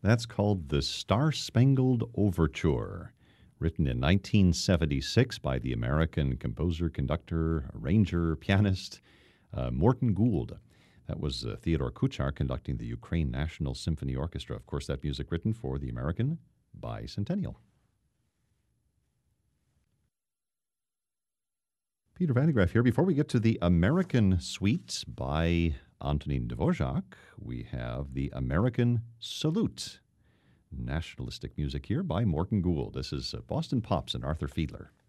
That's called the Star-Spangled Overture, written in 1976 by the American composer, conductor, arranger, pianist Morton Gould. That was Theodore Kuchar conducting the Ukraine National Symphony Orchestra. Of course, that music written for the American Bicentennial. Peter Van de Graaff here. Before we get to the American Suite by Antonin Dvorak, we have the American Salute. Nationalistic music here by Morton Gould. This is Boston Pops and Arthur Fiedler.